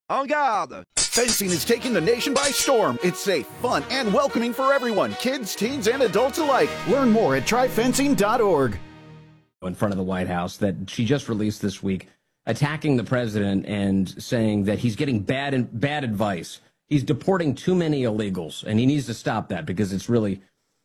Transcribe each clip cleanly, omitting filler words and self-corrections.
En garde! Fencing is taking the nation by storm. It's safe, fun, and welcoming for everyone, kids, teens, and adults alike. Learn more at tryfencing.org. In front of the White House that she just released this week, attacking the president and saying that he's getting bad advice. He's deporting too many illegals, and he needs to stop that because it's really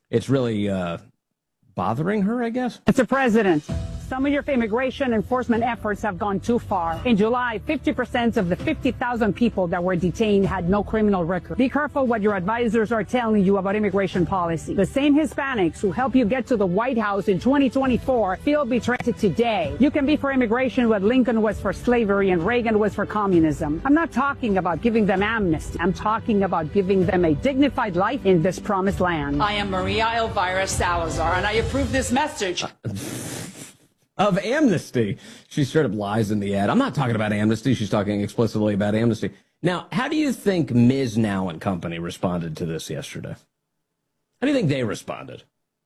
bothering her, I guess. Mr. President, some of your immigration enforcement efforts have gone too far. In July, 50% of the 50,000 people that were detained had no criminal record. Be careful what your advisors are telling you about immigration policy. The same Hispanics who help you get to the White House in 2024 feel betrayed today. You can be for immigration what Lincoln was for slavery and Reagan was for communism. I'm not talking about giving them amnesty. I'm talking about giving them a dignified life in this promised land. I am Maria Elvira Salazar, and I approve this message. Of amnesty. She straight up lies in the ad. I'm not talking about amnesty. She's talking explicitly about amnesty. Now, how do you think Ms. Now and company responded to this yesterday? How do you think they responded?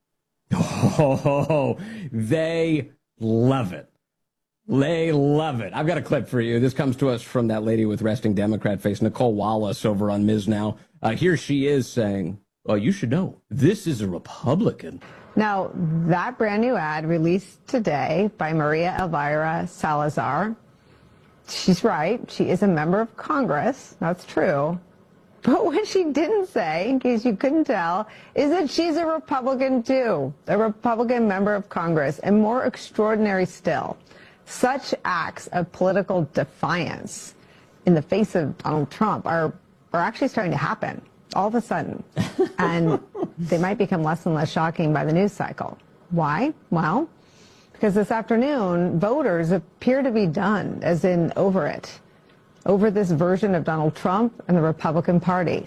Oh, they love it. They love it. I've got a clip for you. This comes to us from that lady with resting Democrat face, Nicole Wallace, over on Ms. Now. Here she is saying, well, you should know, this is a Republican. Now, that brand new ad released today by Maria Elvira Salazar, she's right. She is a member of Congress. That's true. But what she didn't say, in case you couldn't tell, is that she's a Republican too, a Republican member of Congress. And more extraordinary still, such acts of political defiance in the face of Donald Trump are actually starting to happen all of a sudden. And they might become less and less shocking by the news cycle. Why? Well, because this afternoon, voters appear to be done, as in over it, over this version of Donald Trump and the Republican Party.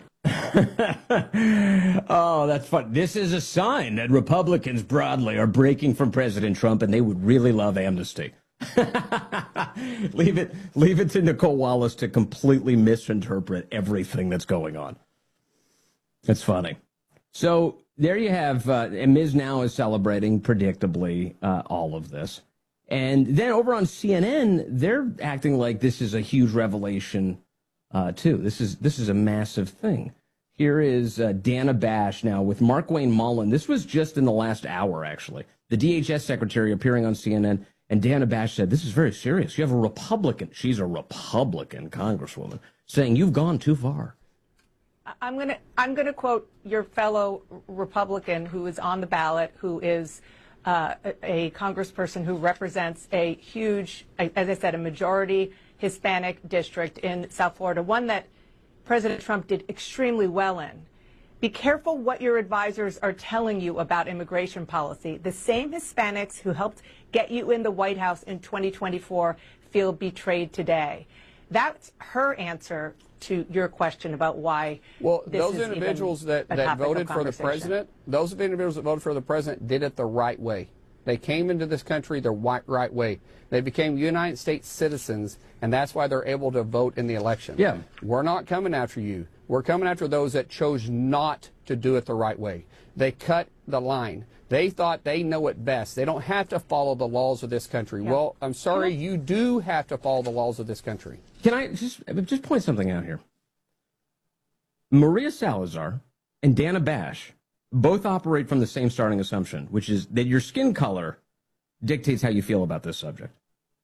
Oh, that's fun. This is a sign that Republicans broadly are breaking from President Trump, and they would really love amnesty. Leave it to Nicole Wallace to completely misinterpret everything that's going on. It's funny. So there you have, and Ms. Now is celebrating, predictably, all of this. And then over on CNN, they're acting like this is a huge revelation, too. This is a massive thing. Here is Dana Bash now with Markwayne Mullin. This was just in the last hour, actually. The DHS secretary appearing on CNN, and Dana Bash said, this is very serious. You have a Republican, she's a Republican congresswoman, saying you've gone too far. I'm gonna quote your fellow Republican who is on the ballot, who is a congressperson who represents a huge, as I said, a majority Hispanic district in South Florida, one that President Trump did extremely well in. Be careful what your advisors are telling you about immigration policy. The same Hispanics who helped get you in the White House in 2024 feel betrayed today. That's her answer to your question about why. Well, those individuals that voted for the president, those individuals that voted for the president did it the right way. They came into this country the right way. They became United States citizens, and that's why they're able to vote in the election. Yeah. We're not coming after you. We're coming after those that chose not to do it the right way. They cut the line. They thought they know it best. They don't have to follow the laws of this country. Yeah. Well, I'm sorry, you do have to follow the laws of this country. Can I just point something out here? Maria Salazar and Dana Bash both operate from the same starting assumption, which is that your skin color dictates how you feel about this subject.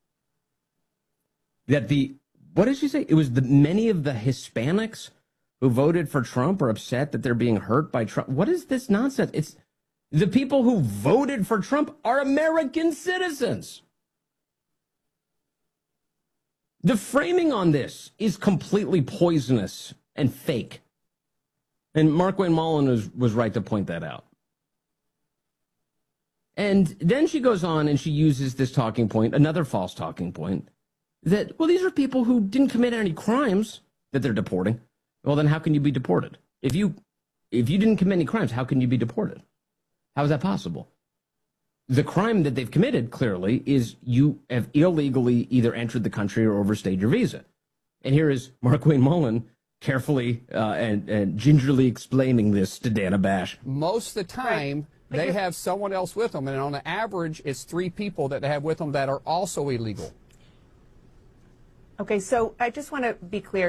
That what did she say? It was many of the Hispanics who voted for Trump are upset that they're being hurt by Trump. What is this nonsense? It's the people who voted for Trump are American citizens. The framing on this is completely poisonous and fake. And Markwayne Mullin was right to point that out. And then she goes on and she uses this talking point, another false talking point, that, well, these are people who didn't commit any crimes that they're deporting. Well, then how can you be deported? If you didn't commit any crimes, how can you be deported? How is that possible? The crime that they've committed, clearly, is you have illegally either entered the country or overstayed your visa. And here is Markwayne Mullin carefully and gingerly explaining this to Dana Bash. Most of the time, they have someone else with them, and on the average, it's 3 people that they have with them that are also illegal. Okay, so I just want to be clear.